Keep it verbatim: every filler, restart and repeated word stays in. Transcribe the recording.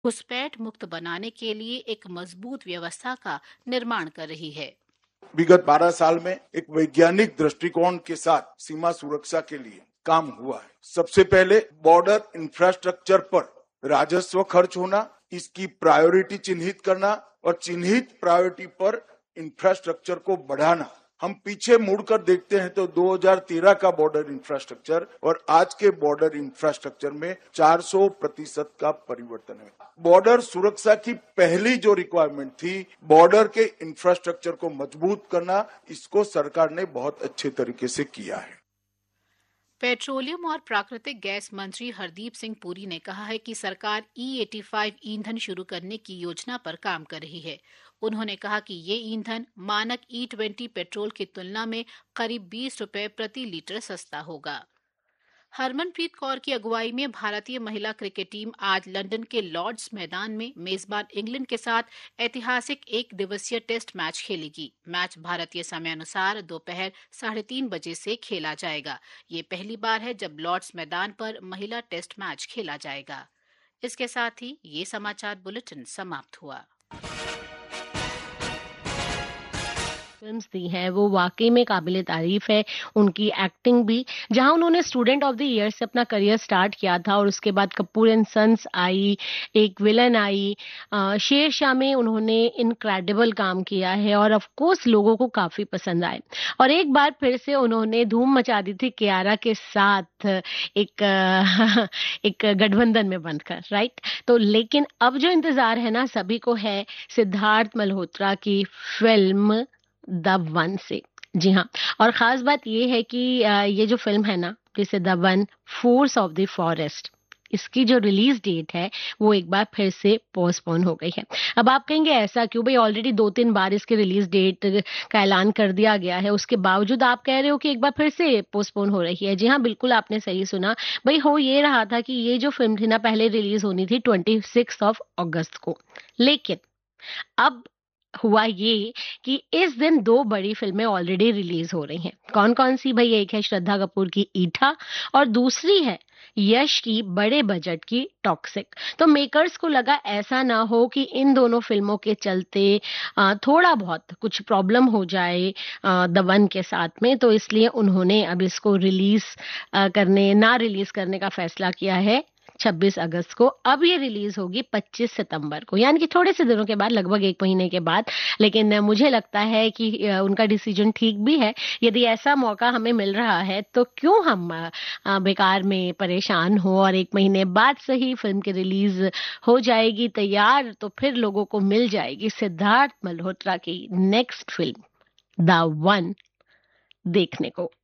घुसपैठ मुक्त बनाने के लिए एक मजबूत व्यवस्था का निर्माण कर रही है। विगत बारह साल में एक वैज्ञानिक दृष्टिकोण के साथ सीमा सुरक्षा के लिए काम हुआ है। सबसे पहले बॉर्डर इंफ्रास्ट्रक्चर पर राजस्व खर्च होना, इसकी प्रायोरिटी चिन्हित करना और चिन्हित प्रायोरिटी पर इंफ्रास्ट्रक्चर को बढ़ाना। हम पीछे मुड़कर देखते हैं तो दो हज़ार तेरह का बॉर्डर इंफ्रास्ट्रक्चर और आज के बॉर्डर इंफ्रास्ट्रक्चर में चार सौ प्रतिशत का परिवर्तन है। बॉर्डर सुरक्षा की पहली जो रिक्वायरमेंट थी, बॉर्डर के इंफ्रास्ट्रक्चर को मजबूत करना, इसको सरकार ने बहुत अच्छे तरीके से किया है। पेट्रोलियम और प्राकृतिक गैस मंत्री हरदीप सिंह पुरी ने कहा है कि सरकार ई पचासी ईंधन शुरू करने की योजना पर काम कर रही है। उन्होंने कहा कि ये ईंधन मानक ई बीस पेट्रोल की तुलना में करीब बीस रुपए प्रति लीटर सस्ता होगा। हरमनप्रीत कौर की अगुवाई में भारतीय महिला क्रिकेट टीम आज लंदन के लॉर्ड्स मैदान में मेजबान इंग्लैंड के साथ ऐतिहासिक एक दिवसीय टेस्ट मैच खेलेगी। मैच भारतीय समय अनुसार दोपहर साढ़े तीन बजे से खेला जाएगा। ये पहली बार है जब लॉर्ड्स मैदान पर महिला टेस्ट मैच खेला जाएगा। इसके साथ ही ये समाचार बुलेटिन समाप्त हुआ। फिल्म्स दी हैं वो वाकई में काबिले तारीफ है। उनकी एक्टिंग भी, जहां उन्होंने स्टूडेंट ऑफ द ईयर से अपना करियर स्टार्ट किया था और उसके बाद कपूर एंड सन्स आई, एक विलन आई, शेरशाह में उन्होंने इनक्रेडिबल काम किया है और ऑफ कोर्स लोगों को काफी पसंद आए। और एक बार फिर से उन्होंने धूम मचा दी थी कियारा के साथ एक एक गठबंधन में बनकर, राइट। तो लेकिन अब जो इंतजार है ना सभी को है सिद्धार्थ मल्होत्रा की फिल्म द वन से। जी हाँ, और खास बात ये है कि ये जो फिल्म है ना, जैसे the one force of the forest, इसकी जो रिलीज डेट है वो एक बार फिर से पोस्टपोन हो गई है। अब आप कहेंगे ऐसा क्यों भाई, ऑलरेडी दो तीन बार इसकी रिलीज डेट का ऐलान कर दिया गया है, उसके बावजूद आप कह रहे हो कि एक बार फिर से पोस्टपोन हो रही है। जी हाँ, बिल्कुल आपने सही सुना भाई। हो ये रहा था कि ये जो फिल्म थी ना पहले रिलीज होनी थी छब्बीस ऑफ अगस्त को, लेकिन अब हुआ ये कि इस दिन दो बड़ी फिल्में ऑलरेडी रिलीज हो रही हैं। कौन कौन सी भाई? एक है श्रद्धा कपूर की ईठा और दूसरी है यश की बड़े बजट की टॉक्सिक। तो मेकर्स को लगा ऐसा ना हो कि इन दोनों फिल्मों के चलते थोड़ा बहुत कुछ प्रॉब्लम हो जाए द वन के साथ में, तो इसलिए उन्होंने अब इसको रिलीज करने ना रिलीज करने का फैसला किया है छब्बीस अगस्त को। अब ये रिलीज होगी पच्चीस सितंबर को, यानी कि थोड़े से दिनों के बाद, लगभग एक महीने के बाद। लेकिन मुझे लगता है कि उनका डिसीजन ठीक भी है। यदि ऐसा मौका हमें मिल रहा है तो क्यों हम बेकार में परेशान हो, और एक महीने बाद सही फिल्म की रिलीज हो जाएगी तैयार, तो फिर लोगों को मिल जाएगी सिद्धार्थ मल्होत्रा की नेक्स्ट फिल्म द वन देखने को।